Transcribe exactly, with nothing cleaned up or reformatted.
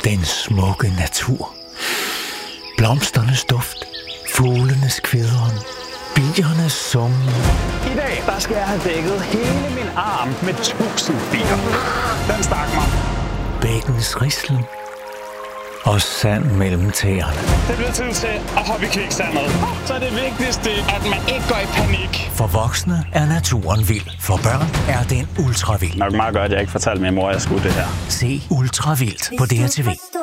Den smukke natur. Blomsternes duft. Fuglenes kvidren. Biernes summen. I dag, der skal jeg have dækket hele min arm med tusind bier. Den stak mig. Bækkens rislen. Og sand mellem tæerne. Det bliver tid til at hoppe i kviksandet. Så er det vigtigste, at man ikke går i panik. For voksne er naturen vild. For børn er den ultravild. Nok meget godt, at jeg ikke fortalte min mor, at jeg skulle det her. Se Ultravildt på D R T V.